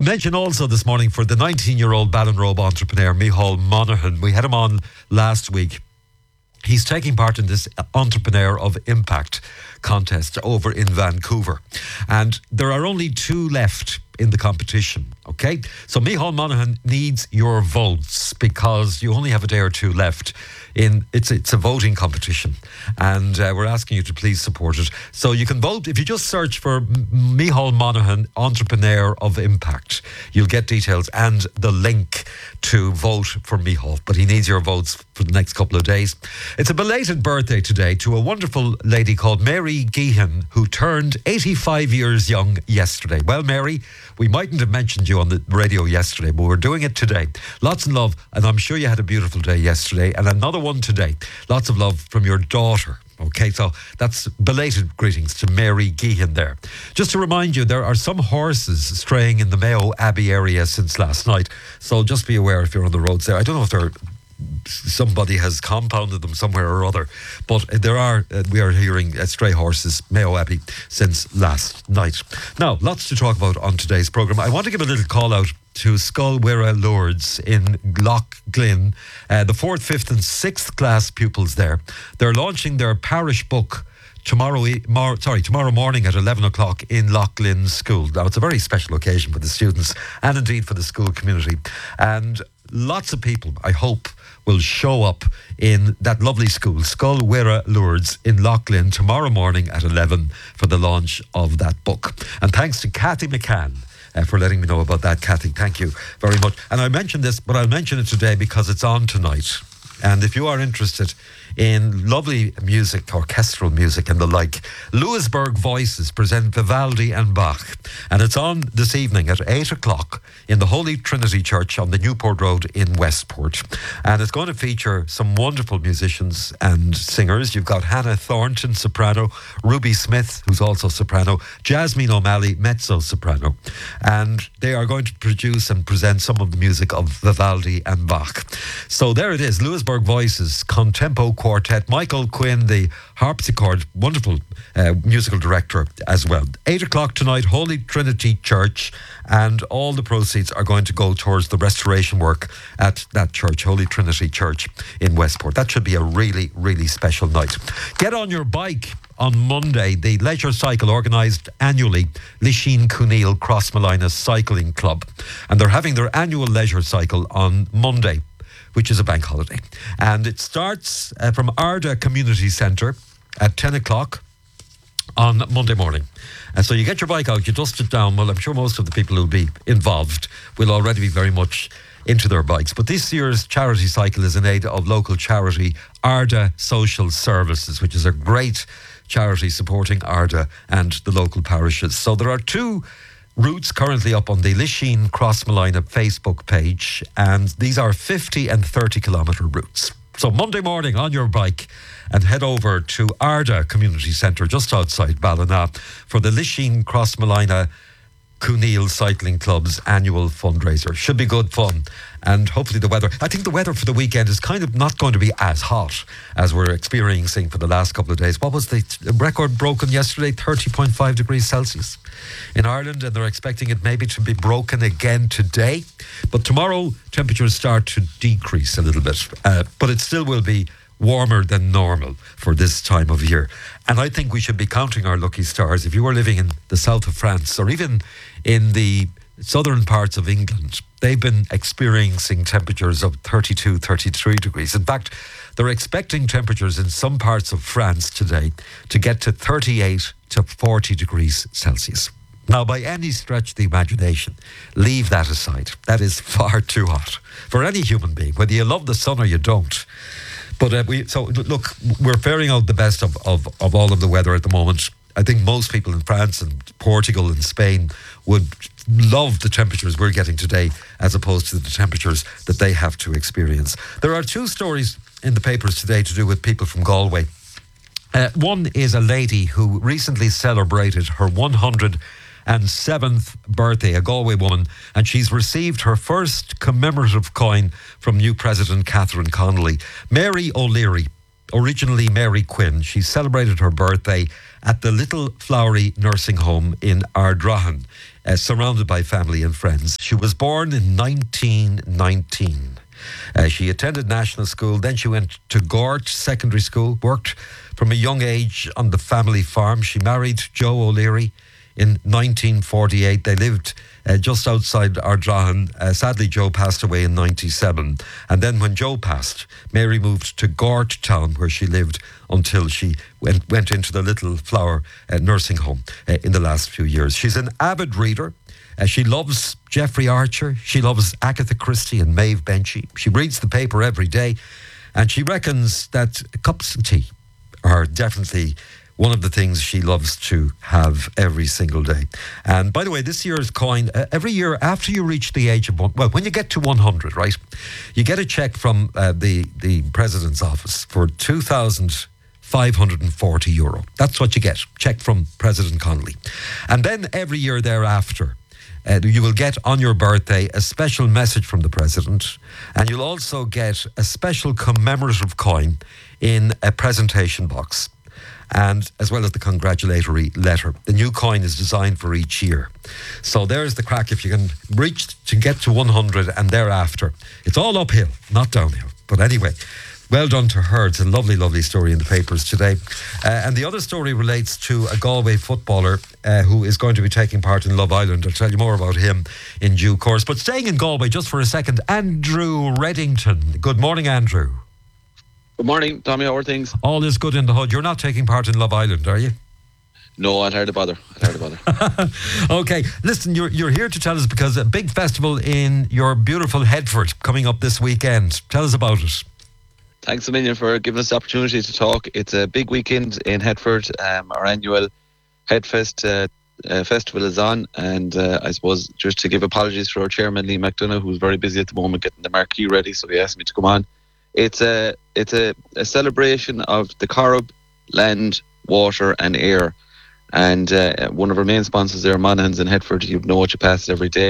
Mention also this morning for the 19-year-old Ballinrobe entrepreneur, Micheál Monaghan. We had him on last week. He's taking part in this Entrepreneur of Impact contest over in Vancouver. And there are only 2 left in the competition, okay? So Micheál Monaghan needs your votes because you only have a day or 2 left. It's a voting competition, and we're asking you to please support it. So you can vote if you just search for Micheál Monaghan Entrepreneur of Impact. You'll get details and the link to vote for Micheál, but he needs your votes for the next couple of days. It's a belated birthday today to a wonderful lady called Mary Geehan, who turned 85 years young yesterday. Well, Mary, we mightn't have mentioned you on the radio yesterday, but we're doing it today. Lots of love, and I'm sure you had a beautiful day yesterday, and another one today. Lots of love from your daughter. Okay, so that's belated greetings to Mary Geehan there. Just to remind you, there are some horses straying in the Mayo Abbey area since last night, so just be aware if you're on the roads there. I don't know if somebody has compounded them somewhere or other, but we are hearing stray horses, Mayo Abbey, since last night. Now, lots to talk about on today's programme. I want to give a little call out to Scoil Mhuire Lourdes in Lough Glynn, the 4th, 5th and 6th class pupils there. They're launching their parish book tomorrow morning at 11 o'clock in Lough Glynn School. Now, it's a very special occasion for the students and indeed for the school community. And lots of people, I hope, will show up in that lovely school, Scoil Mhuire Lourdes in Lough Glynn, tomorrow morning at 11 for the launch of that book. And thanks to Kathy McCann for letting me know about that. Kathy, thank you very much. And I mentioned this, but I'll mention it today because it's on tonight. And if you are interested in lovely music, orchestral music and the like, Louisburg Voices present Vivaldi and Bach. And it's on this evening at 8 o'clock in the Holy Trinity Church on the Newport Road in Westport. And it's going to feature some wonderful musicians and singers. You've got Hannah Thornton, soprano, Ruby Smith, who's also soprano, Jasmine O'Malley, mezzo-soprano. And they are going to produce and present some of the music of Vivaldi and Bach. So there it is, Louisburg Voices, Contempo Quartet, Michael Quinn, the harpsichord, wonderful musical director as well. 8 o'clock tonight, Holy Trinity Church, and all the proceeds are going to go towards the restoration work at that church, Holy Trinity Church in Westport. That should be a really, really special night. Get on your bike on Monday. The leisure cycle organised annually, Lisheen Cooneil Crossmolina Cycling Club, and they're having their annual leisure cycle on Monday, which is a bank holiday. And it starts from Arda Community Centre at 10 o'clock on Monday morning. And so you get your bike out, you dust it down. Well, I'm sure most of the people who'll be involved will already be very much into their bikes. But this year's charity cycle is in aid of local charity Arda Social Services, which is a great charity supporting Arda and the local parishes. So there are 2 routes currently up on the Lisheen Crossmolina Facebook page, and these are 50 and 30 kilometre routes. So Monday morning on your bike and head over to Arda Community Centre just outside Ballina for the Lisheen Crossmolina Cooneil Cycling Club's annual fundraiser. Should be good fun, and hopefully the weather, I think the weather for the weekend is kind of not going to be as hot as we're experiencing for the last couple of days. What was the record broken yesterday? 30.5 degrees Celsius in Ireland, and they're expecting it maybe to be broken again today. But tomorrow temperatures start to decrease a little bit, but it still will be warmer than normal for this time of year. And I think we should be counting our lucky stars. If you are living in the south of France or even in the southern parts of England, they've been experiencing temperatures of 32, 33 degrees. In fact, they're expecting temperatures in some parts of France today to get to 38 to 40 degrees Celsius. Now, by any stretch of the imagination, leave that aside. That is far too hot for any human being, whether you love the sun or you don't. But look, we're faring out the best of all of the weather at the moment. I think most people in France and Portugal and Spain would love the temperatures we're getting today as opposed to the temperatures that they have to experience. There are 2 stories in the papers today to do with people from Galway. One is a lady who recently celebrated her 107th birthday, a Galway woman, and she's received her first commemorative coin from new President Catherine Connolly. Mary O'Leary, originally Mary Quinn, she celebrated her birthday at the Little Flowery Nursing Home in Ardrahan surrounded by family and friends. She was born in 1919. She attended national school, then she went to Gort Secondary School, worked from a young age on the family farm. She married Joe O'Leary in 1948. They lived just outside Ardrahan. Sadly, Joe passed away in 97. And then when Joe passed, Mary moved to Gort Town, where she lived until she went into the Little Flower nursing home in the last few years. She's an avid reader. She loves Jeffrey Archer. She loves Agatha Christie and Maeve Binchy. She reads the paper every day, and she reckons that cups of tea are definitely one of the things she loves to have every single day. And by the way, this year's coin, every year after you reach the age of when you get to 100, right, you get a check from the President's office for €2,540. That's what you get, check from President Connolly. And then every year thereafter, you will get on your birthday a special message from the President, and you'll also get a special commemorative coin in a presentation box, and as well as the congratulatory letter. The new coin is designed for each year. So there's the crack. If you can reach to get to 100 and thereafter, it's all uphill, not downhill. But anyway, well done to her. It's a lovely, lovely story in the papers today. And the other story relates to a Galway footballer who is going to be taking part in Love Island. I'll tell you more about him in due course. But staying in Galway just for a second, Andrew Reddington. Good morning, Andrew. Good morning, Tommy. How are things? All is good in the hood. You're not taking part in Love Island, are you? No, I'd heard about her. Okay, listen, you're here to tell us because a big festival in your beautiful Headford coming up this weekend. Tell us about it. Thanks a million for giving us the opportunity to talk. It's a big weekend in Headford. Our annual Headfest festival is on, and I suppose just to give apologies for our chairman, Lee McDonough, who's very busy at the moment getting the marquee ready, so he asked me to come on. It's a celebration of the Corrib, land, water and air. And one of our main sponsors there, Monaghan's in Headford, you know what, you pass it every day.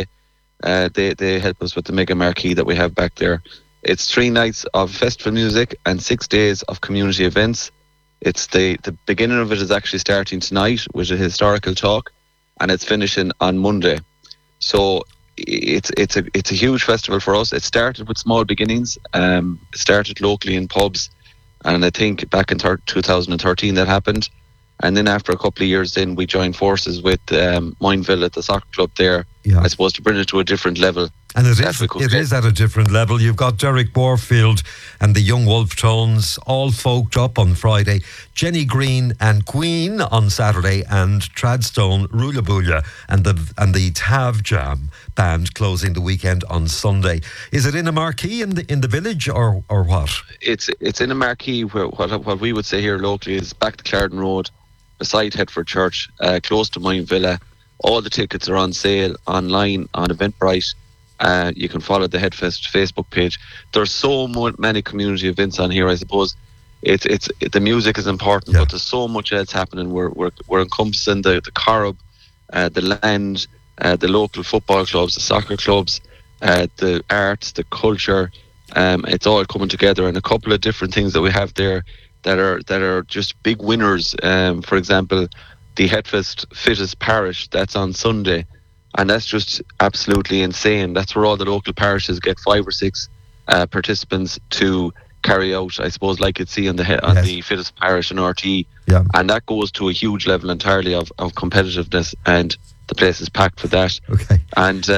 They help us with the mega marquee that we have back there. It's 3 nights of festival music and 6 days of community events. It's the beginning of it is actually starting tonight with a historical talk, and it's finishing on Monday. So it's a huge festival for us. It started with small beginnings. It started locally in pubs, and I think back in 2013 that happened. And then after a couple of years, then we joined forces with Moyneville at the soccer club there. Yeah. I suppose to bring it to a different level. And it is at a different level. You've got Derek Warfield and the Young Wolf Tones all folked up on Friday. Jenny Green and Queen on Saturday, and Tradstone, Rulabulla and the Tav Jam band closing the weekend on Sunday. Is it in a marquee in the village or what? It's in a marquee where what we would say here locally is back to Clarendon Road, beside Headford Church, close to Moyneville. All the tickets are on sale online on Eventbrite. You can follow the Headfest Facebook page. There's so many community events on here. I suppose it's the music is important, but there's so much else happening. We're encompassing the Corrib, the land, the local football clubs, the soccer clubs, the arts, the culture. It's all coming together, and a couple of different things that we have there that are just big winners. For example, the Headfest Fittest Parish, that's on Sunday. And that's just absolutely insane. That's where all the local parishes get 5 or 6 participants to carry out, I suppose, like you'd see on the Fittest Parish in RT. Yeah. And that goes to a huge level entirely of competitiveness, and the place is packed for that. Okay. And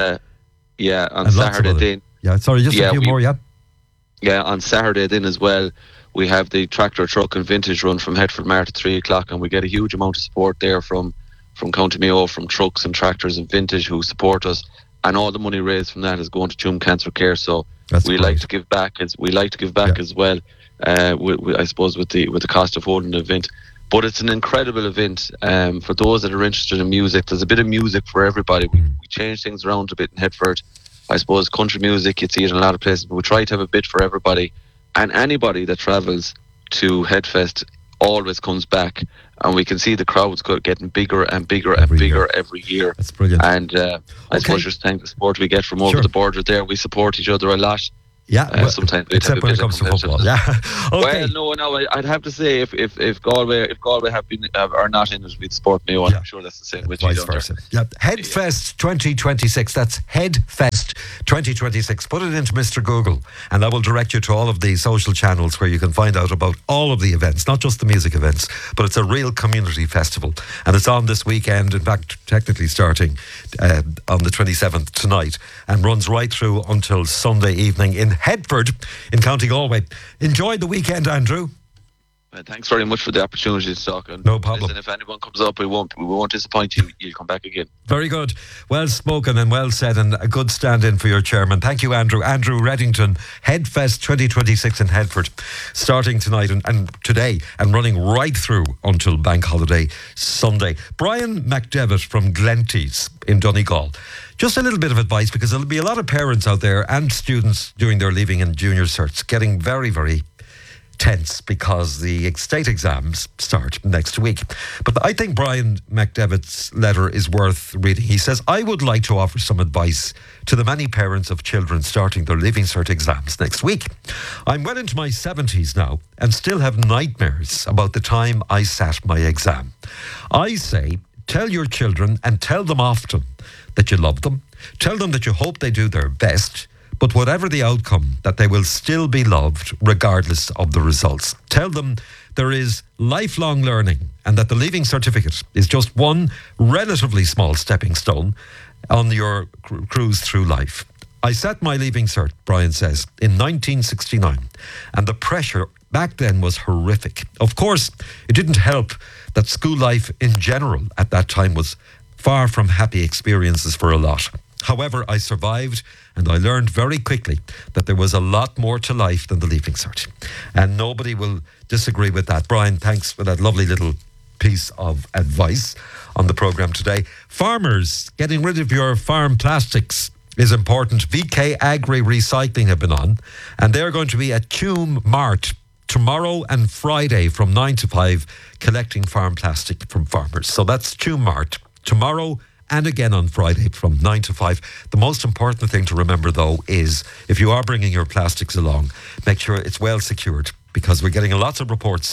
on Saturday then. Yeah, sorry, just a few more, yeah. Yeah, on Saturday then as well, we have the tractor, truck and vintage run from Headford Mart at 3 o'clock, and we get a huge amount of support there from County Mayo, from trucks and tractors and vintage who support us, and all the money raised from that is going to Tuam Cancer Care. So we like to give back as well. I suppose with the cost of holding the event, but it's an incredible event. For those that are interested in music, there's a bit of music for everybody. We change things around a bit in Headford. I suppose country music, you'd see it in a lot of places, but we try to have a bit for everybody. And anybody that travels to Headfest always comes back, and we can see the crowds getting bigger and bigger every year. That's brilliant. And I suppose just thank the support we get from over the border there. We support each other a lot. Yeah, sometimes except when it comes to football. Yeah. Okay. Well, no, I'd have to say if Galway have been are not in it with Sport Mayo, I'm sure that's the same with vice versa. Yeah. Headfest 2026. That's Headfest 2026. Put it into Mr. Google, and that will direct you to all of the social channels where you can find out about all of the events, not just the music events, but it's a real community festival, and it's on this weekend. In fact, technically starting on the 27th tonight, and runs right through until Sunday evening in Headford in County Galway. Enjoy the weekend, Andrew. Thanks very much for the opportunity to talk. No problem. Listen, if anyone comes up, we won't disappoint you. You'll come back again. Very good. Well spoken and well said, and a good stand-in for your chairman. Thank you, Andrew. Andrew Reddington, Headfest 2026 in Headford, starting tonight and today, and running right through until Bank Holiday Sunday. Brian McDevitt from Glenties in Donegal. Just a little bit of advice, because there'll be a lot of parents out there and students doing their leaving and junior certs getting very, very tense because the state exams start next week. But I think Brian McDevitt's letter is worth reading. He says, I would like to offer some advice to the many parents of children starting their Leaving Cert exams next week. I'm well into my 70s now and still have nightmares about the time I sat my exam. I say, tell your children, and tell them often, that you love them. Tell them that you hope they do their best, but whatever the outcome, that they will still be loved regardless of the results. Tell them there is lifelong learning and that the Leaving Certificate is just one relatively small stepping stone on your cruise through life. I sat my Leaving Cert, Brian says, in 1969, and the pressure back then was horrific. Of course, it didn't help that school life in general at that time was far from happy experiences for a lot. However, I survived, and I learned very quickly that there was a lot more to life than the Leaving Cert. And nobody will disagree with that. Brian, thanks for that lovely little piece of advice on the programme today. Farmers, getting rid of your farm plastics is important. VK Agri Recycling have been on, and they're going to be at Tuam Mart tomorrow and Friday from 9 to 5, collecting farm plastic from farmers. So that's Tuam Mart tomorrow and again on Friday from 9 to 5. The most important thing to remember, though, is if you are bringing your plastics along, make sure it's well secured, because we're getting lots of reports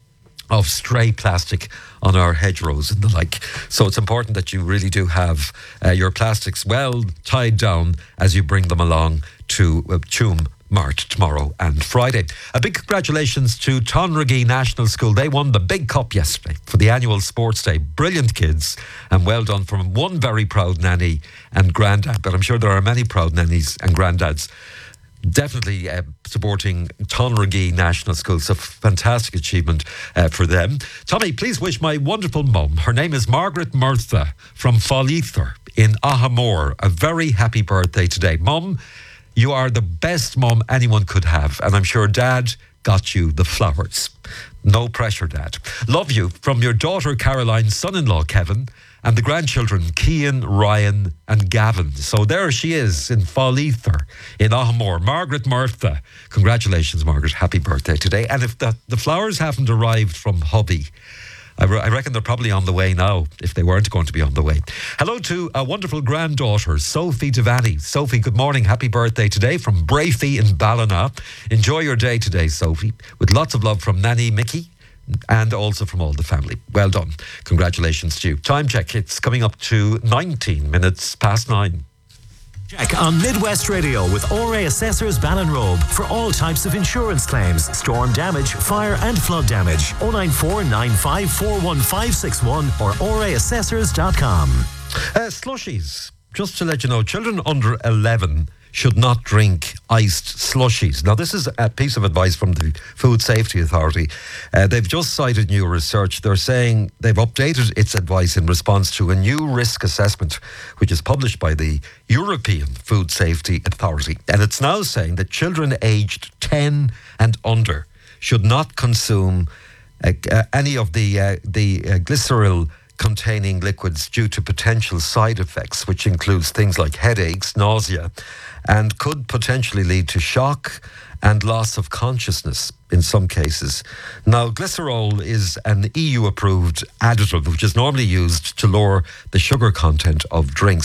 of stray plastic on our hedgerows and the like. So it's important that you really do have your plastics well tied down as you bring them along to Tuam Mart tomorrow and Friday. A big congratulations to Tonragee National School. They won the big cup yesterday for the annual sports day. Brilliant kids, and well done from one very proud nanny and granddad. But I'm sure there are many proud nannies and granddads definitely supporting Tonragee National School. It's a fantastic achievement for them. Tommy, please wish my wonderful mum, her name is Margaret Murtha from Fallether in Ahamore, a very happy birthday today. Mum, you are the best mum anyone could have, and I'm sure Dad got you the flowers. No pressure, Dad. Love you from your daughter Caroline, son-in-law Kevin, and the grandchildren Cian, Ryan and Gavin. So there she is in Fallether in Ahamore. Margaret Murtha. Congratulations, Margaret. Happy birthday today. And if the flowers haven't arrived from hubby, I reckon they're probably on the way now, if they weren't going to be on the way. Hello to a wonderful granddaughter, Sophie Devaney. Sophie, good morning. Happy birthday today from Brafey in Ballina. Enjoy your day today, Sophie, with lots of love from Nanny Mickey and also from all the family. Well done. Congratulations to you. Time check. It's coming up to 19 minutes past 9. Check on Midwest Radio with ORA Assessors Ballinrobe for all types of insurance claims, storm damage, fire and flood damage. 094 9541561 or oraassessors.com. Slushies. Just to let you know, children under 11 should not drink iced slushies. Now, this is a piece of advice from the Food Safety Authority. They've just cited new research. They're saying they've updated its advice in response to a new risk assessment, which is published by the European Food Safety Authority. And it's now saying that children aged 10 and under should not consume any of the glycerol containing liquids due to potential side effects, which includes things like headaches, nausea, and could potentially lead to shock and loss of consciousness in some cases. Now, glycerol is an EU-approved additive which is normally used to lower the sugar content of drinks.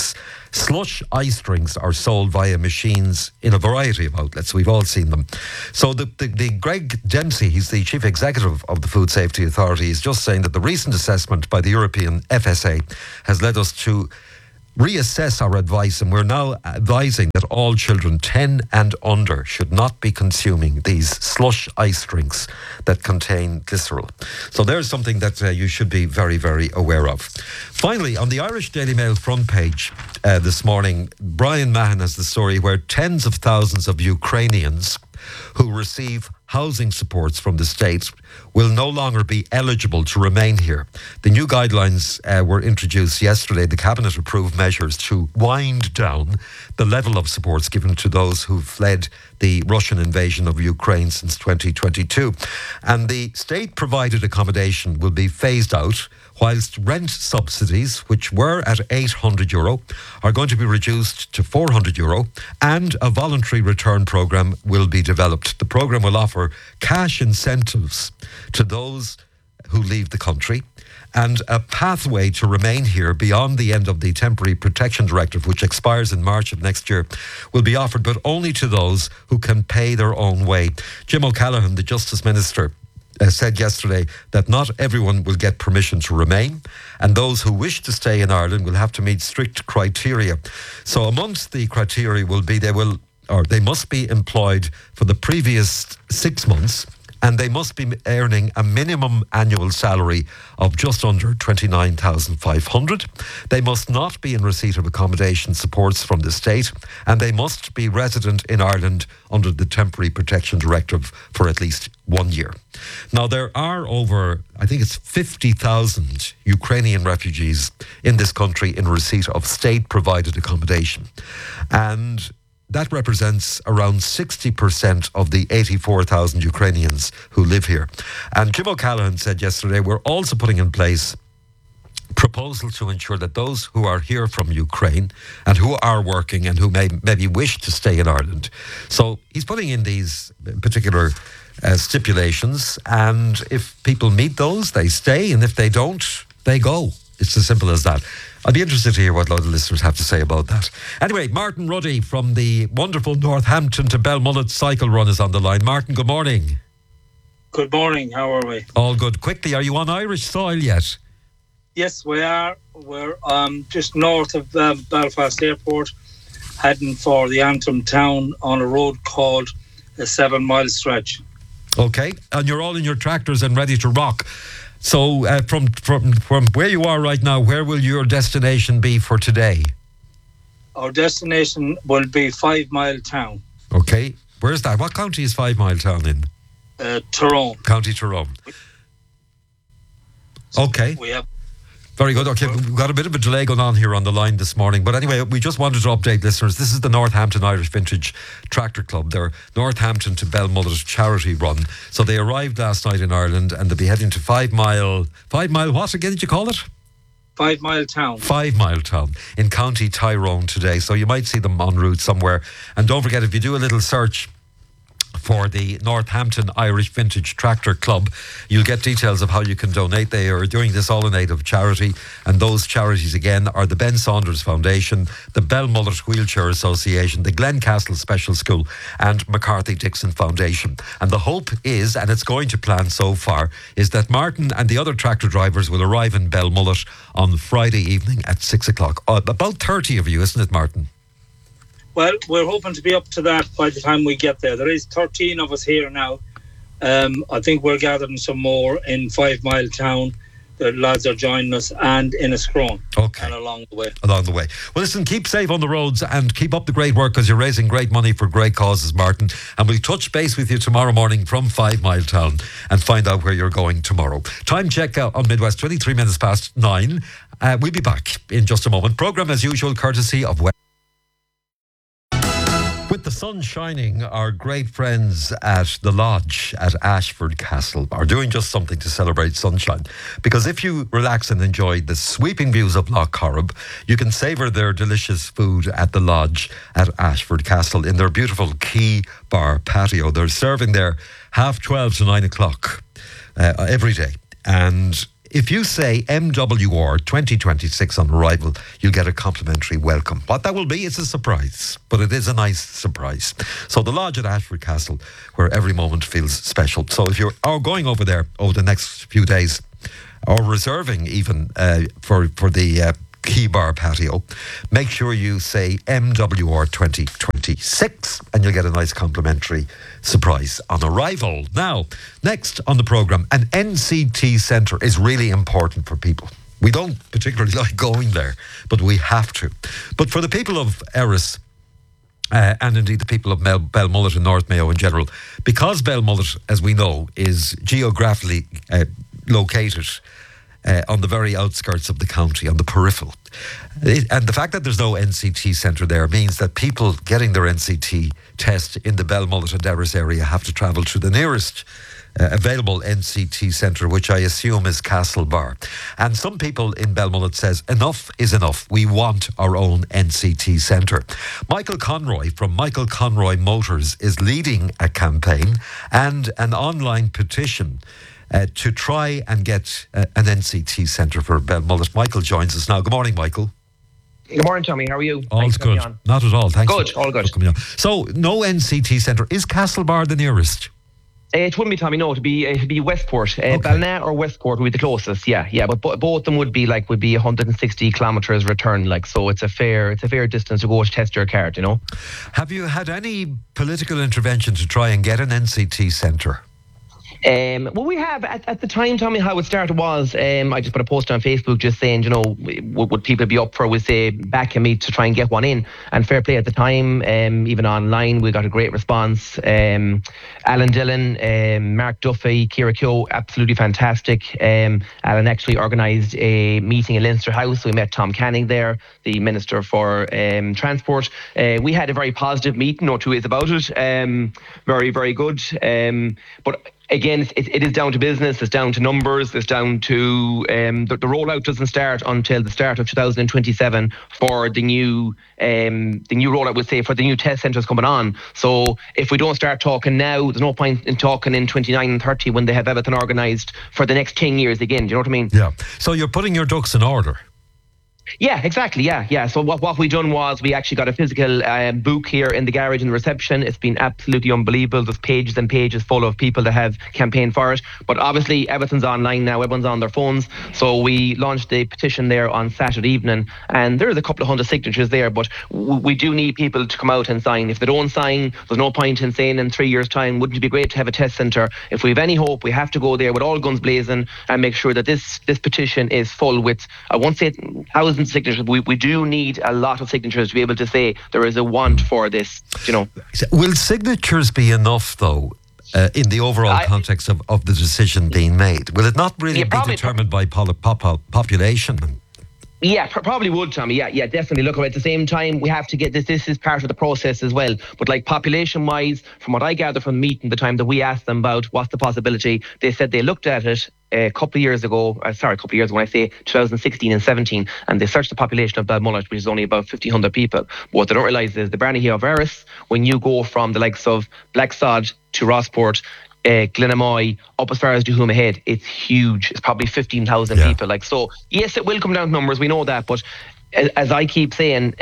Slush ice drinks are sold via machines in a variety of outlets. We've all seen them. So the Greg Dempsey, he's the Chief Executive of the Food Safety Authority, is just saying that the recent assessment by the European FSA has led us to reassess our advice, and we're now advising that all children 10 and under should not be consuming these slush ice drinks that contain glycerol. So there's something that you should be very, very aware of. Finally, on the Irish Daily Mail front page this morning, Brian Mahon has the story where tens of thousands of Ukrainians who receive housing supports from the state will no longer be eligible to remain here. The new guidelines were introduced yesterday. The Cabinet approved measures to wind down the level of supports given to those who fled the Russian invasion of Ukraine since 2022. And the state-provided accommodation will be phased out, whilst rent subsidies, which were at €800, are going to be reduced to €400, and a voluntary return programme will be developed. The programme will offer cash incentives to those who leave the country, and a pathway to remain here beyond the end of the Temporary Protection Directive, which expires in March of next year, will be offered, but only to those who can pay their own way. Jim O'Callaghan, the Justice Minister, said yesterday that not everyone will get permission to remain, and those who wish to stay in Ireland will have to meet strict criteria. So amongst the criteria will be they must be employed for the previous 6 months, and they must be earning a minimum annual salary of just under $29,500. They must not be in receipt of accommodation supports from the state, and they must be resident in Ireland under the Temporary Protection Directive for at least 1 year. Now, there are over, I think it's 50,000 Ukrainian refugees in this country in receipt of state-provided accommodation. And that represents around 60% of the 84,000 Ukrainians who live here. And Jim O'Callaghan said yesterday, we're also putting in place proposal to ensure that those who are here from Ukraine and who are working and who maybe wish to stay in Ireland. So he's putting in these particular stipulations, and if people meet those, they stay, and if they don't, they go. It's as simple as that. I'd be interested to hear what a lot of listeners have to say about that. Anyway, Martin Ruddy from the wonderful Northampton to Belmullet cycle run is on the line. Martin, good morning. Good morning. How are we? All good. Quickly, are you on Irish soil yet? Yes, we are. We're just north of Belfast Airport, heading for the Antrim town on a road called a 7-mile stretch. Okay, and you're all in your tractors and ready to rock. So from where you are right now, where will your destination be for today? Our destination will be 5 Mile Town. Okay, where's that? What county is 5 Mile Town in? Tyrone. County Tyrone. Okay. We have. Very good. Okay, we've got a bit of a delay going on here on the line this morning. But anyway, we just wanted to update listeners. This is the Northampton Irish Vintage Tractor Club. Their Northampton to Belmullet charity run. So they arrived last night in Ireland, and they'll be heading to 5 Mile... 5 Mile what again did you call it? 5 Mile Town. 5 Mile Town in County Tyrone today. So you might see them en route somewhere. And don't forget, if you do a little search for the Northampton Irish Vintage Tractor Club, you'll get details of how you can donate. They are doing this all in aid of charity, and those charities again are the Ben Saunders Foundation, the Belmullet Wheelchair Association, the Glencastle Special School, and McCarthy Dixon Foundation. And the hope is, and it's going to plan so far, is that Martin and the other tractor drivers will arrive in Belmullet on Friday evening at 6 o'clock. About 30 of you, isn't it, Martin? Well, we're hoping to be up to that by the time we get there. There is 13 of us here now. I think we're gathering some more in 5 Mile Town. The lads are joining us, and in Escrone. Okay. And along the way. Along the way. Well, listen, keep safe on the roads and keep up the great work, because you're raising great money for great causes, Martin. And we'll touch base with you tomorrow morning from 5 Mile Town and find out where you're going tomorrow. Time check on Midwest, 23 minutes past 9. We'll be back in just a moment. Programme as usual, courtesy of West. With the sun shining, our great friends at the Lodge at Ashford Castle are doing just something to celebrate sunshine. Because if you relax and enjoy the sweeping views of Lough Corrib, you can savour their delicious food at the Lodge at Ashford Castle in their beautiful Key Bar patio. They're serving there 12:30 to 9 o'clock every day. And if you say MWR 2026 on arrival, you'll get a complimentary welcome. What that will be, it's a surprise, but it is a nice surprise. So the Lodge at Ashford Castle, where every moment feels special. So if you're going over there over the next few days, or reserving even for the Key Bar patio, make sure you say MWR 2026 and you'll get a nice complimentary surprise on arrival. Now, next on the programme, an NCT centre is really important for people. We don't particularly like going there, but we have to. But for the people of Erris, and indeed the people of Belmullet and North Mayo in general, because Belmullet, as we know, is geographically located on the very outskirts of the county, on the peripheral. And the fact that there's no NCT centre there means that people getting their NCT test in the Belmullet and Erris area have to travel to the nearest available NCT centre, which I assume is Castlebar. And some people in Belmullet says, enough is enough. We want our own NCT centre. Michael Conroy from Michael Conroy Motors is leading a campaign and an online petition to try and get an NCT centre for Belmullet. Michael joins us now. Good morning, Michael. Good morning, Tommy. How are you? All's good. Not at all. Thanks. Good, all good. For coming on. So, no NCT centre. Is Castlebar the nearest? It wouldn't be, Tommy. No, it'd be Westport. Ballina or Westport would be the closest. Yeah. But both of them would be 160 kilometres return. So it's a fair distance to go to test your card. You know. Have you had any political intervention to try and get an NCT centre? Well, we have at the time, Tommy. How it started was I just put a post on Facebook just saying, would people be up for, we say, backing me to try and get one in? And fair play at the time, even online, we got a great response. Alan Dillon, Mark Duffy, Ciara Keogh, absolutely fantastic. Alan actually organised a meeting in Leinster House. We met Tom Canning there, the Minister for Transport. We had a very positive meeting, no two ways about it. Very, very good. But again, it is down to business, it's down to numbers, it's down to the rollout doesn't start until the start of 2027 for the new rollout, we'll say, for the new test centres coming on. So if we don't start talking now, there's no point in talking in 29 and 30 when they have everything organised for the next 10 years again. Do you know what I mean? Yeah. So you're putting your ducks in order. Yeah, exactly. Yeah. So what we done was we actually got a physical book here in the garage in the reception. It's been absolutely unbelievable. There's pages and pages full of people that have campaigned for it. But obviously everything's online now. Everyone's on their phones. So we launched the petition there on Saturday evening, and there's a couple of hundred signatures there. But we do need people to come out and sign. If they don't sign, there's no point in saying in 3 years' time, wouldn't it be great to have a test centre? If we have any hope, we have to go there with all guns blazing and make sure that this petition is full with, I won't say thousands signatures. We do need a lot of signatures to be able to say there is a want for this, Will signatures be enough, though, in the overall context of the decision being made? Will it not really be determined by population? Yeah, probably would, Tommy. Yeah, definitely. Look, at the same time, we have to get this. This is part of the process as well. But population-wise, from what I gather from the meeting, the time that we asked them about what's the possibility, they said they looked at it a couple of years ago when I say 2016 and 17, and they searched the population of Belmullet, which is only about 1,500 people. But what they don't realise is the Barney of Erris, when you go from the likes of Blacksod to Rossport, Glenamoy, up as far as Dohuma Head, it's huge. It's probably 15,000 people. So yes, it will come down to numbers, we know that, but as I keep saying,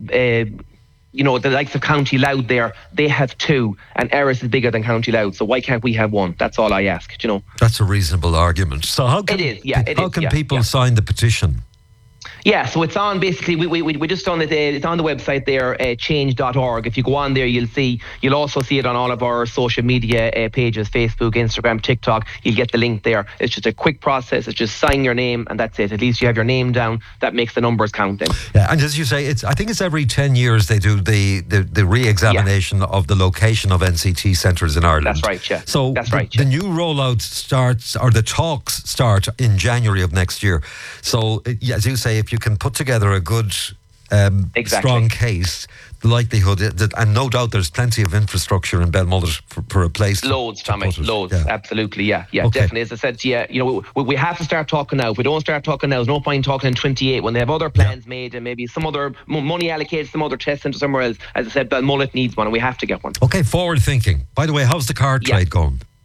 the likes of County Louth there, they have two, and Erris is bigger than County Louth, so why can't we have one? That's all I ask, That's a reasonable argument. So how can people sign the petition? Yeah, so it's on, basically, we just done it, it's on the website there, change.org. If you go on there, you'll also see it on all of our social media pages, Facebook, Instagram, TikTok. You'll get the link there. It's just a quick process. It's just sign your name and that's it. At least you have your name down. That makes the numbers count then. Yeah, and as you say, I think it's every 10 years they do the re-examination of the location of NCT centres in Ireland. That's right, yeah. So the new rollout starts, or the talks start in January of next year. So as you say, if you can put together a good, strong case, the likelihood that, and no doubt there's plenty of infrastructure in Belmullet for a place. Loads, Tommy, loads. Yeah. Absolutely, yeah, definitely. As I said, we have to start talking now. If we don't start talking now, there's no point talking in 28 when they have other plans made and maybe some other money allocated, some other test centre somewhere else. As I said, Belmullet needs one and we have to get one. Okay, forward thinking. By the way, how's the car trade going?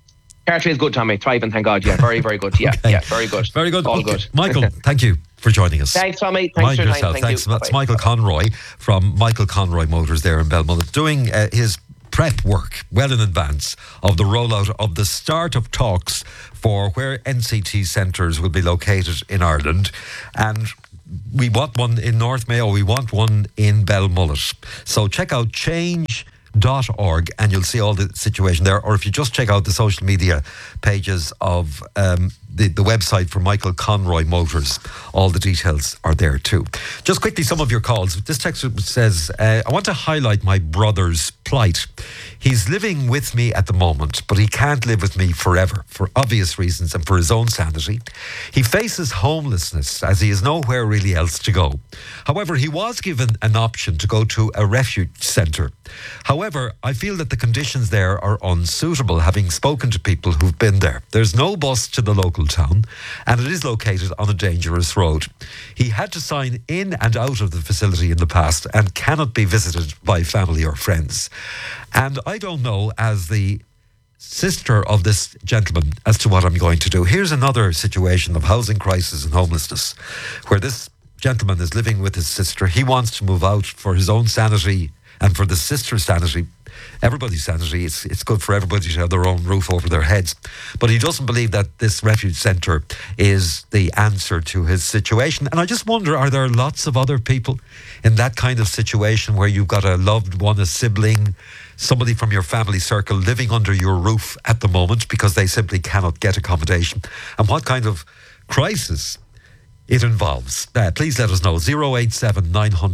Cartray is good, Tommy. Thriving, thank God. Yeah, very, very good. Yeah, Okay. yeah, very good. Very good. All Okay. good. Michael, thank you for joining us. Thanks, Tommy. Thanks Mind for your yourself. time. Thank Thanks. you. That's Bye-bye. Michael Conroy from Michael Conroy Motors there in Belmullet, doing his prep work well in advance of the rollout of the start of talks for where NCT centres will be located in Ireland. And we want one in North Mayo, we want one in Belmullet. So check out change.org and you'll see all the situation there. Or if you just check out the social media pages of the website for Michael Conroy Motors, all the details are there too. Just quickly, some of your calls. This text says, I want to highlight my brother's plight. He's living with me at the moment, but he can't live with me forever for obvious reasons and for his own sanity. He faces homelessness as he has nowhere really else to go. However, he was given an option to go to a refuge centre. However, I feel that the conditions there are unsuitable, having spoken to people who've been there. There's no bus to the local town, and it is located on a dangerous road. He had to sign in and out of the facility in the past and cannot be visited by family or friends. And I don't know, as the sister of this gentleman, as to what I'm going to do. Here's another situation of housing crisis and homelessness, where this gentleman is living with his sister. He wants to move out for his own sanity and for the sister's sanity, everybody's sanity. It's good for everybody to have their own roof over their heads. But he doesn't believe that this refuge centre is the answer to his situation. And I just wonder, are there lots of other people in that kind of situation where you've got a loved one, a sibling, somebody from your family circle living under your roof at the moment because they simply cannot get accommodation? And what kind of crisis it involves? Please let us know. 087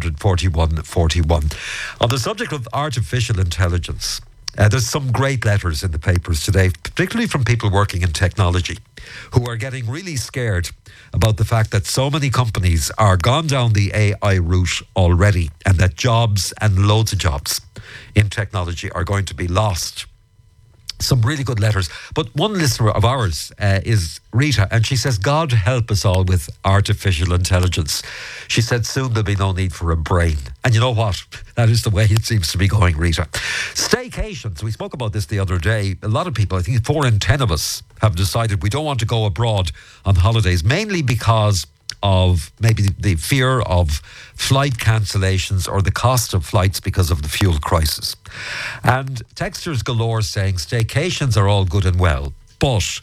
941 41. On the subject of artificial intelligence, there's some great letters in the papers today, particularly from people working in technology, who are getting really scared about the fact that so many companies are gone down the AI route already, and that jobs and loads of jobs in technology are going to be lost. Some really good letters. But one listener of ours is Rita, and she says, God help us all with artificial intelligence. She said, soon there'll be no need for a brain. And you know what? That is the way it seems to be going, Rita. Staycations. We spoke about this the other day. A lot of people, I think 4 in 10 of us, have decided we don't want to go abroad on holidays, mainly because of maybe the fear of flight cancellations or the cost of flights because of the fuel crisis. And texters galore saying staycations are all good and well, but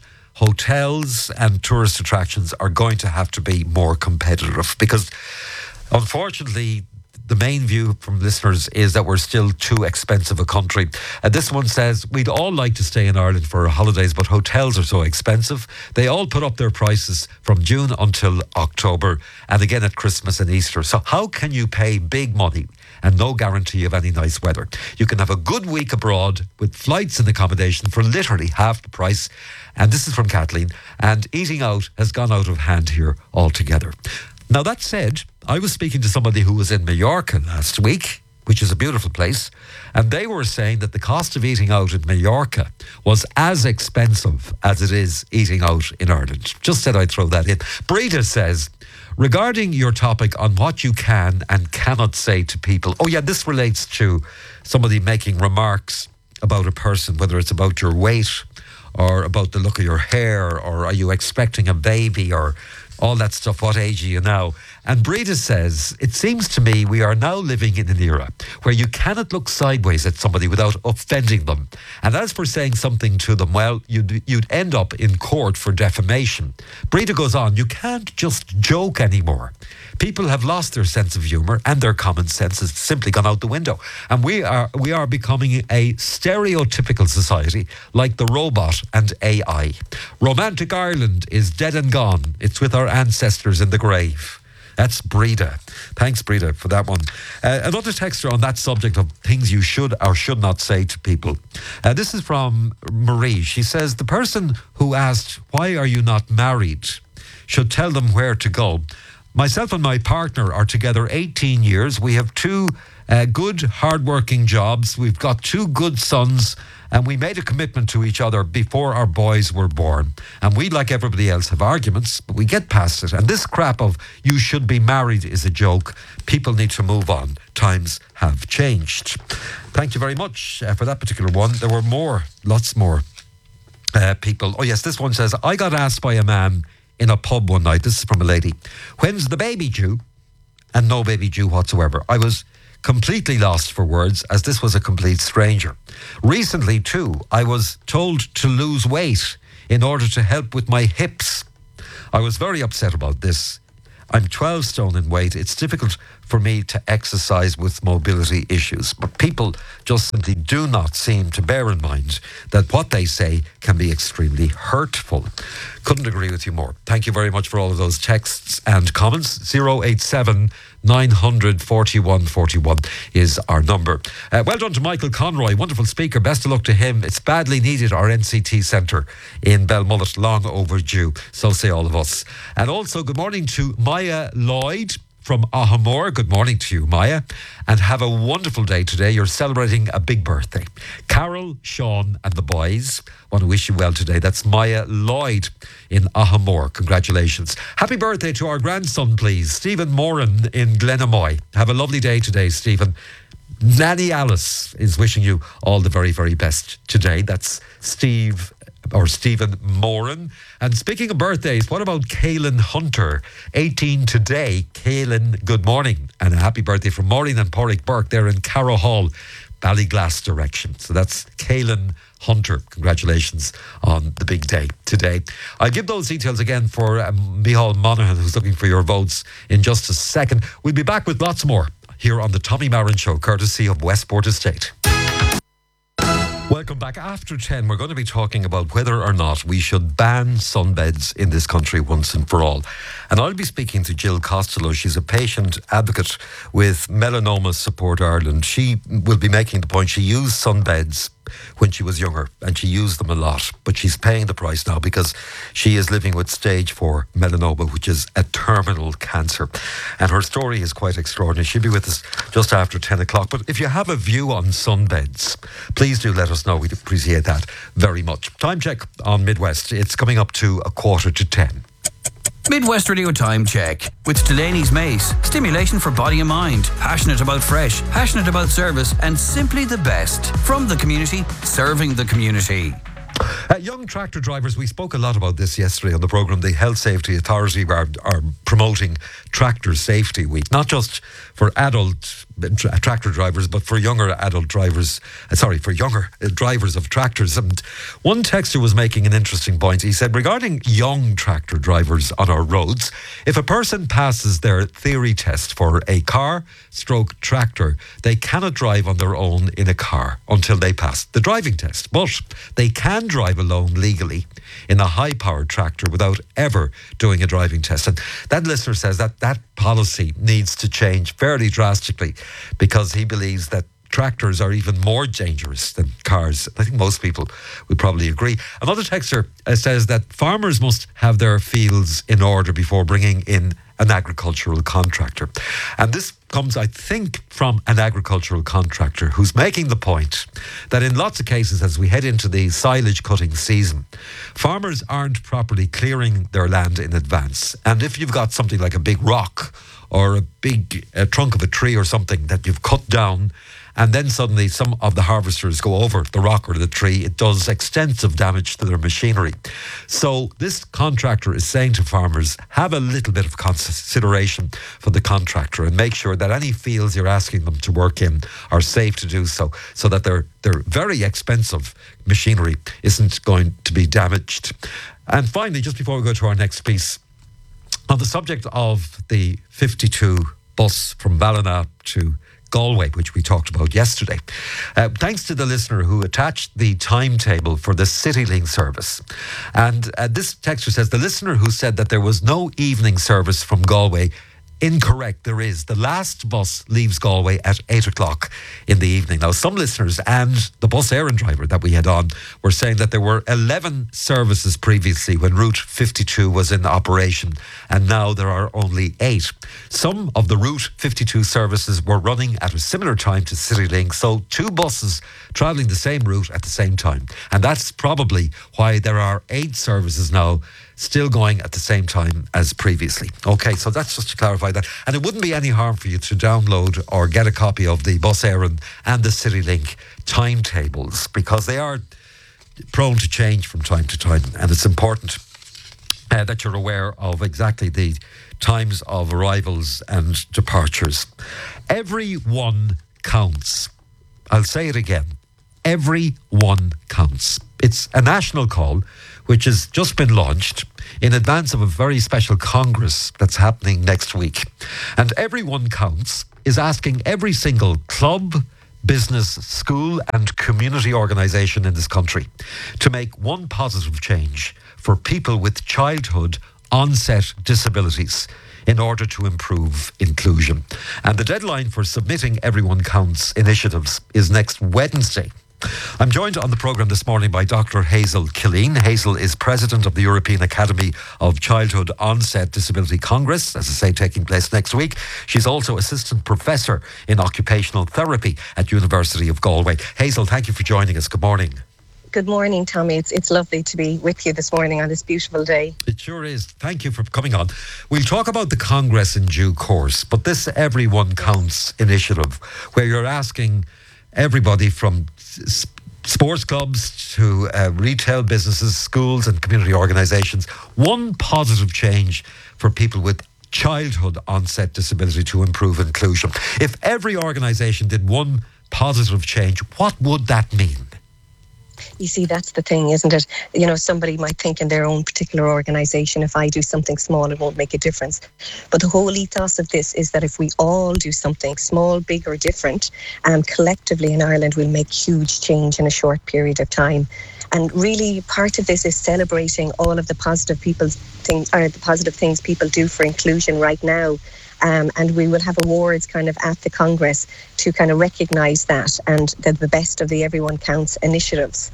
hotels and tourist attractions are going to have to be more competitive, because unfortunately the main view from listeners is that we're still too expensive a country. This one says, we'd all like to stay in Ireland for our holidays, but hotels are so expensive. They all put up their prices from June until October, and again at Christmas and Easter. So how can you pay big money and no guarantee of any nice weather? You can have a good week abroad with flights and accommodation for literally half the price. And this is from Kathleen. And eating out has gone out of hand here altogether. Now, that said, I was speaking to somebody who was in Mallorca last week, which is a beautiful place, and they were saying that the cost of eating out in Mallorca was as expensive as it is eating out in Ireland. Just said I'd throw that in. Breda says, regarding your topic on what you can and cannot say to people, oh yeah, this relates to somebody making remarks about a person, whether it's about your weight or about the look of your hair, or are you expecting a baby, or all that stuff, what age are you now? And Breda says, it seems to me we are now living in an era where you cannot look sideways at somebody without offending them. And as for saying something to them, well, you'd end up in court for defamation. Breda goes on, you can't just joke anymore. People have lost their sense of humour, and their common sense has simply gone out the window. And we are becoming a stereotypical society, like the robot and AI. Romantic Ireland is dead and gone. It's with our ancestors in the grave. That's Breda. Thanks, Breda, for that one. Another texter on that subject of things you should or should not say to people. This is from Marie. She says, the person who asked, why are you not married, should tell them where to go. Myself and my partner are together 18 years. We have 2 good, hard-working jobs. We've got 2 good sons, and we made a commitment to each other before our boys were born. And we, like everybody else, have arguments, but we get past it. And this crap of you should be married is a joke. People need to move on. Times have changed. Thank you very much for that particular one. There were more, lots more. people. Oh yes, this one says, I got asked by a man in a pub one night, this is from a lady, when's the baby due? And no baby due whatsoever. I was completely lost for words, as this was a complete stranger. Recently too, I was told to lose weight in order to help with my hips. I was very upset about this. I'm 12 stone in weight. It's difficult for me to exercise with mobility issues. But people just simply do not seem to bear in mind that what they say can be extremely hurtful. Couldn't agree with you more. Thank you very much for all of those texts and comments. 087 900 4141 is our number. Well done to Michael Conroy, wonderful speaker. Best of luck to him. It's badly needed, our NCT centre in Belmullet, long overdue. So say all of us. And also good morning to Maya Lloyd from Ahamore. Good morning to you, Maya, and have a wonderful day today. You're celebrating a big birthday. Carol, Sean and the boys want to wish you well today. That's Maya Lloyd in Ahamore. Congratulations. Happy birthday to our grandson, please, Stephen Moran in Glenamoy. Have a lovely day today, Stephen. Nanny Alice is wishing you all the very, very best today. That's Stephen Moran. And speaking of birthdays, what about Kaylin Hunter, 18 today? Kaylin, good morning, and a happy birthday from Maureen and Porrick Burke there in Carrow Hall, Ballyglass direction. So that's Kaylin Hunter. Congratulations on the big day today. I'll give those details again for Micheál Monaghan, who's looking for your votes, in just a second. We'll be back with lots more here on the Tommy Marin Show, courtesy of Westport Estate. Welcome back. After 10, we're going to be talking about whether or not we should ban sunbeds in this country once and for all. And I'll be speaking to Jill Costello. She's a patient advocate with Melanoma Support Ireland. She will be making the point she used sunbeds when she was younger, and she used them a lot, but she's paying the price now because she is living with stage 4 melanoma, which is a terminal cancer. And her story is quite extraordinary. She'll be with us just after 10 o'clock. But if you have a view on sunbeds, please do let us know. We'd appreciate that very much. Time check on Midwest. It's coming up to 9:45. Midwest Radio Time Check with Delaney's Mace. Stimulation for body and mind. Passionate about fresh, passionate about service, and simply the best. From the community, serving the community. Young tractor drivers, we spoke a lot about this yesterday on the programme. The Health Safety Authority are promoting Tractor Safety Week, not just for adult tractor drivers, but for younger adult drivers, for younger drivers of tractors. And one texter was making an interesting point. He said, regarding young tractor drivers on our roads, if a person passes their theory test for a car/tractor, they cannot drive on their own in a car until they pass the driving test. But they can drive alone legally in a high-powered tractor without ever doing a driving test. And that listener says that policy needs to change fairly drastically, because he believes that tractors are even more dangerous than cars. I think most people would probably agree. Another texter says that farmers must have their fields in order before bringing in an agricultural contractor. And this comes, I think, from an agricultural contractor who's making the point that in lots of cases, as we head into the silage cutting season, farmers aren't properly clearing their land in advance. And if you've got something like a big rock or a big trunk of a tree or something that you've cut down, and then suddenly some of the harvesters go over the rock or the tree, it does extensive damage to their machinery. So this contractor is saying to farmers, have a little bit of consideration for the contractor and make sure that any fields you're asking them to work in are safe to do so that their very expensive machinery isn't going to be damaged. And finally, just before we go to our next piece, on the subject of the 52 bus from Ballina to Galway, which we talked about yesterday. Thanks to the listener who attached the timetable for the CityLink service. And this texter says, the listener who said that there was no evening service from Galway, incorrect. There is. The last bus leaves Galway at 8 o'clock in the evening. Now, some listeners and the bus errand driver that we had on were saying that there were 11 services previously when Route 52 was in operation, and now there are only 8. Some of the Route 52 services were running at a similar time to CityLink, so 2 buses travelling the same route at the same time. And that's probably why there are 8 services now still going at the same time as previously. Okay, so that's just to clarify that. And it wouldn't be any harm for you to download or get a copy of the Bus Éireann and the CityLink timetables, because they are prone to change from time to time, and it's important that you're aware of exactly the times of arrivals and departures. Every one counts. I'll say it again. Every one counts. It's a national call which has just been launched in advance of a very special Congress that's happening next week. And Every One Counts is asking every single club, business, school and community organisation in this country to make one positive change for people with childhood onset disabilities in order to improve inclusion. And the deadline for submitting Every One Counts initiatives is next Wednesday. I'm joined on the programme this morning by Dr. Hazel Killeen. Hazel is president of the European Academy of Childhood Onset Disability Congress, as I say, taking place next week. She's also assistant professor in occupational therapy at University of Galway. Hazel, thank you for joining us. Good morning. Good morning, Tommy. It's lovely to be with you this morning on this beautiful day. It sure is. Thank you for coming on. We'll talk about the Congress in due course, but this Every One Counts initiative, where you're asking everybody from sports clubs to retail businesses, schools and community organisations, one positive change for people with childhood onset disability to improve inclusion. If every organisation did one positive change, what would that mean? You see, that's the thing, isn't it? You know, somebody might think in their own particular organisation, if I do something small, it won't make a difference. But the whole ethos of this is that if we all do something small, big or different, collectively in Ireland, we'll make huge change in a short period of time. And really, part of this is celebrating all of the positive things people do for inclusion right now. And we will have awards kind of at the Congress to kind of recognise that and the best of the Every One Counts initiatives.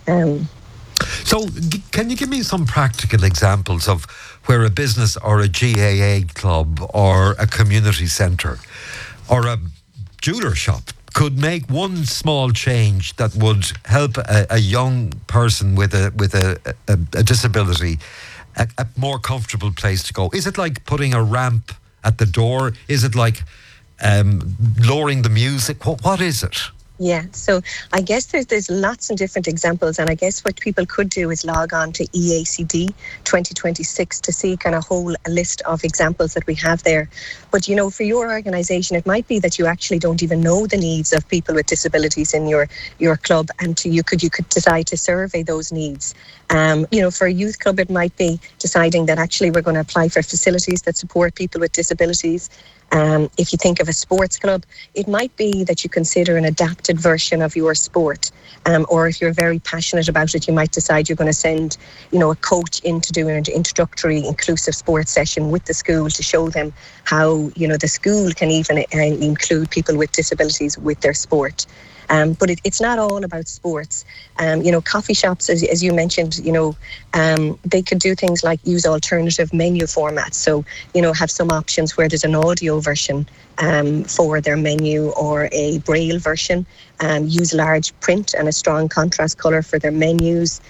So can you give me some practical examples of where a business or a GAA club or a community centre or a jeweller shop could make one small change that would help a young person with a disability a more comfortable place to go? Is it like putting a ramp at the door? Is it like lowering the music? What is it? Yeah, so I guess there's lots of different examples, and I guess what people could do is log on to EACD 2026 to see kind of whole list of examples that we have there. But, you know, for your organisation, it might be that you actually don't even know the needs of people with disabilities in your club, and you could decide to survey those needs. You know, for a youth club, it might be deciding that actually we're going to apply for facilities that support people with disabilities. If you think of a sports club, it might be that you consider an adapted version of your sport. Or if you're very passionate about it, you might decide you're going to send, you know, a coach in to do an introductory inclusive sports session with the school to show them how, you know, the school can even include people with disabilities with their sport. But it's not all about sports. You know, coffee shops, as you mentioned, you know, they could do things like use alternative menu formats. So, you know, have some options where there's an audio version for their menu or a braille version. Use large print and a strong contrast colour for their menus.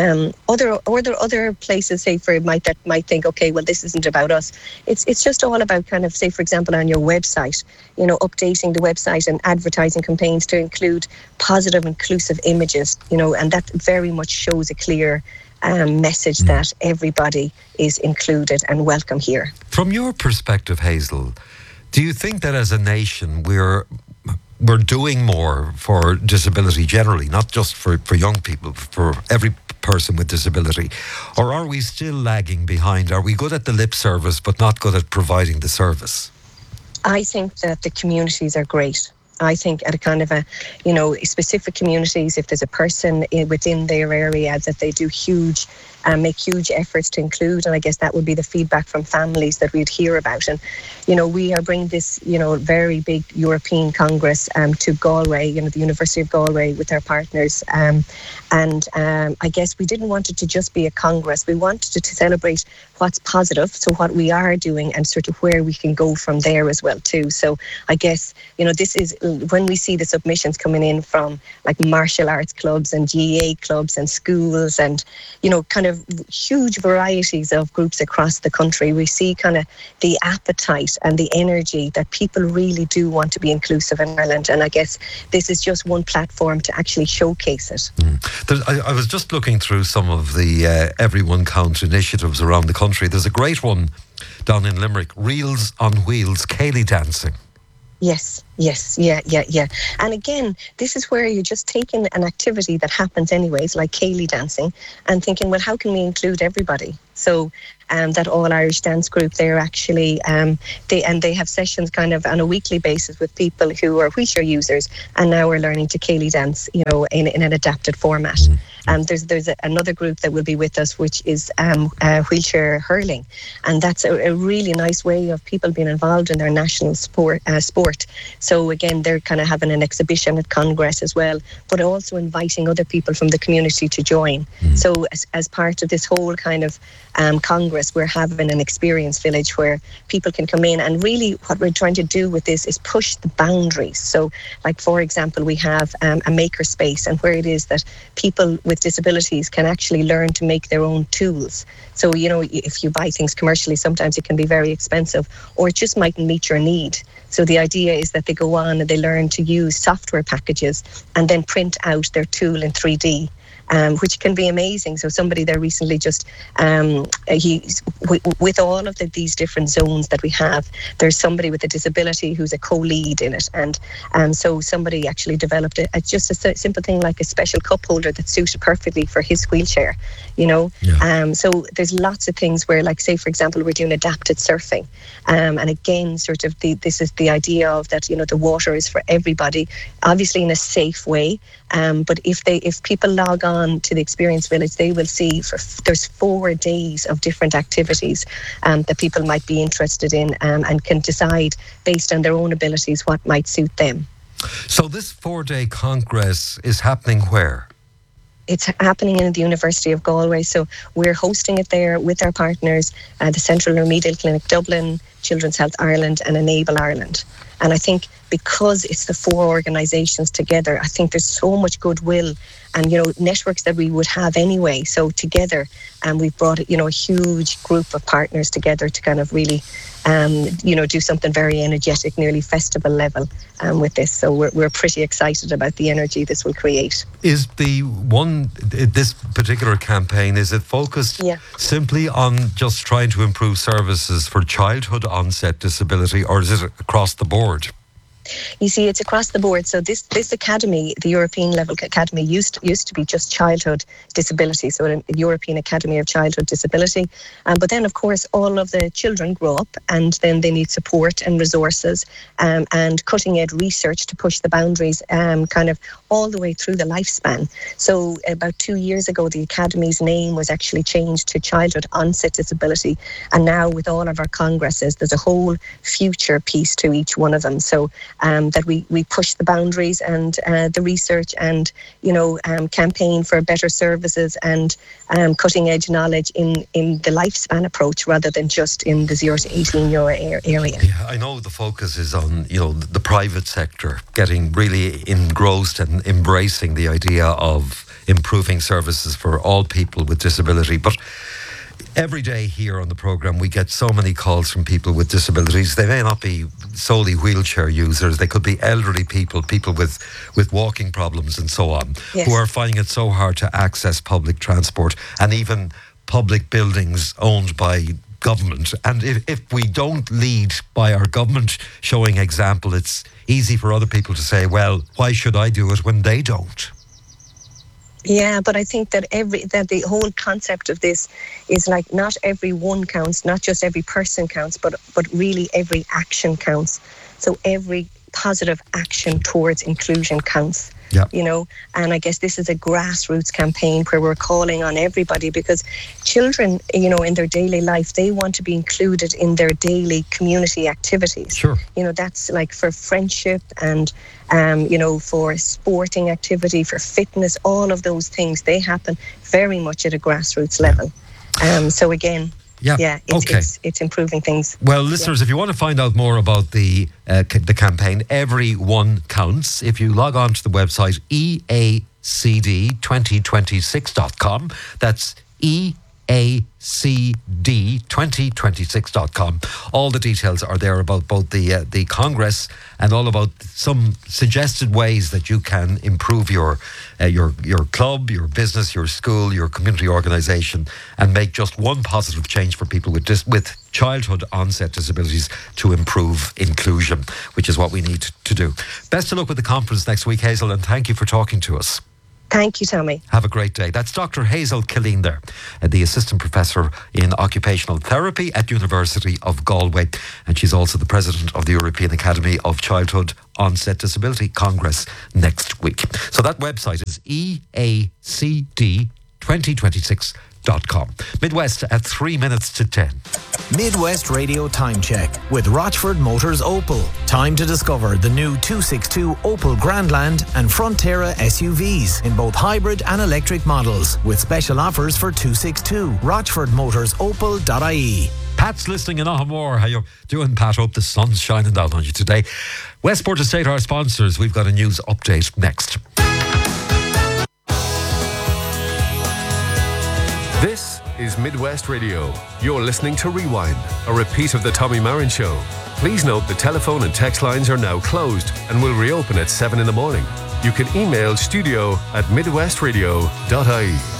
Other places, say that might think, okay, well, this isn't about us. It's just all about kind of, say, for example, on your website, you know, updating the website and advertising campaigns to include positive, inclusive images, you know, and that very much shows a clear message that everybody is included and welcome here. From your perspective, Hazel, do you think that as a nation we're doing more for disability generally, not just for young people, for every person with disability? Or are we still lagging behind? Are we good at the lip service but not good at providing the service? I think that the communities are great. I think at a kind of a, you know, specific communities, if there's a person within their area that they do make huge efforts to include, and I guess that would be the feedback from families that we'd hear about. And, you know, we are bringing this, you know, very big European Congress to Galway, you know, the University of Galway with our partners. I guess we didn't want it to just be a Congress. We wanted it to celebrate what's positive, so what we are doing and sort of where we can go from there as well too. So I guess, you know, this is when we see the submissions coming in from like martial arts clubs and GAA clubs and schools and, you know, kind of huge varieties of groups across the country, we see kind of the appetite and the energy that people really do want to be inclusive in Ireland. And I guess this is just one platform to actually showcase it. I was just looking through some of the Everyone Counts initiatives around the country. There's a great one down in Limerick, Reels on Wheels, Céilí dancing. Yes, yeah. And again, this is where you're just taking an activity that happens anyways, like Céilí dancing, and thinking, well, how can we include everybody? So that All Irish Dance Group, they're actually, they have sessions kind of on a weekly basis with people who are wheelchair users, and now we're learning to Céilí dance, you know, in an adapted format. There's another group that will be with us, which is wheelchair hurling, and that's a really nice way of people being involved in their national sport. So again, they're kind of having an exhibition at Congress as well, but also inviting other people from the community to join. So as part of this whole kind of Congress, we're having an experience village where people can come in, and really what we're trying to do with this is push the boundaries. So like, for example, we have a maker space, and where it is that people with disabilities can actually learn to make their own tools. So, you know, if you buy things commercially, sometimes it can be very expensive, or it just mightn't meet your need. So the idea is that they go on and they learn to use software packages and then print out their tool in 3D. Which can be amazing. So somebody there recently just, with all of these different zones that we have, there's somebody with a disability who's a co-lead in it. And so somebody actually developed just a simple thing like a special cup holder that suited perfectly for his wheelchair, you know. Yeah. So there's lots of things where, like, say, for example, we're doing adapted surfing. And again, sort of this is the idea of that, you know, the water is for everybody, obviously in a safe way. But if people log on to the Experience Village, they will see there's 4 days of different activities that people might be interested in, and can decide based on their own abilities what might suit them. So this 4-day Congress is happening where? It's happening in the University of Galway. So we're hosting it there with our partners, the Central Remedial Clinic Dublin, Children's Health Ireland and Enable Ireland. And I think because it's the 4 organisations together, I think there's so much goodwill and, you know, networks that we would have anyway. So together, we've brought, you know, a huge group of partners together to kind of really, you know, do something very energetic, nearly festival level with this. So we're pretty excited about the energy this will create. Is this particular campaign, is it focused simply on just trying to improve services for childhood onset disability, or is it across the board? You see, it's across the board. So this academy, the European level academy, used to be just childhood disability, so a European Academy of Childhood Disability. But then, of course, all of the children grow up, and then they need support and resources and cutting-edge research to push the boundaries kind of all the way through the lifespan. So about 2 years ago, the academy's name was actually changed to Childhood Onset Disability. And now with all of our congresses, there's a whole future piece to each one of them. So that we push the boundaries and the research and, you know, campaign for better services and cutting edge knowledge in the lifespan approach rather than just in the 0 to 18 year area. Yeah, I know the focus is on, you know, the private sector getting really engrossed and embracing the idea of improving services for all people with disability, but every day here on the programme we get so many calls from people with disabilities. They may not be solely wheelchair users, they could be elderly people with walking problems and so on, who are finding it so hard to access public transport and even public buildings owned by government. And if we don't lead by our government showing example, it's easy for other people to say, well, why should I do it when they don't? Yeah, but I think that the whole concept of this is like not every one counts, not just every person counts, but really every action counts. So every positive action towards inclusion counts. Yeah. You know, and I guess this is a grassroots campaign where we're calling on everybody, because children, you know, in their daily life, they want to be included in their daily community activities. Sure. You know, that's like for friendship and, you know, for sporting activity, for fitness, all of those things, they happen very much at a grassroots level. So again, Yeah. It's improving things. Well, listeners, if you want to find out more about the campaign, Every One Counts, if you log on to the website eacd2026.com, that's eacd2026.com. All the details are there about both the Congress and all about some suggested ways that you can improve your club, your business, your school, your community organisation, and make just one positive change for people with childhood onset disabilities to improve inclusion, which is what we need to do. Best of luck with the conference next week, Hazel, and thank you for talking to us. Thank you, Tommy. Have a great day. That's Dr. Hazel Killeen there, the Assistant Professor in Occupational Therapy at University of Galway. And she's also the President of the European Academy of Childhood Onset Disability Congress next week. So that website is eacd2026.com. Midwest at 3 minutes to 10. Midwest Radio Time Check with Rochford Motors Opel. Time to discover the new 262 Opel Grandland and Frontera SUVs in both hybrid and electric models with special offers for 262. RochfordMotorsOpel.ie. Pat's listening in Ahamore. How you doing, Pat? Hope the sun's shining down on you today. Westport Estate, our sponsors. We've got a news update next. This is Midwest Radio. You're listening to Rewind, a repeat of the Tommy Marin Show. Please note the telephone and text lines are now closed and will reopen at 7 in the morning. You can email studio@midwestradio.ie.